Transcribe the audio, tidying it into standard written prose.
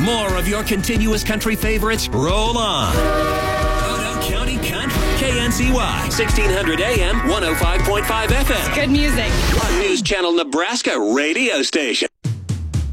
More of your continuous country favorites roll on. Roanoke County Country. KNCY, 1600 AM, 105.5 FM. Good music. On News Channel Nebraska radio station.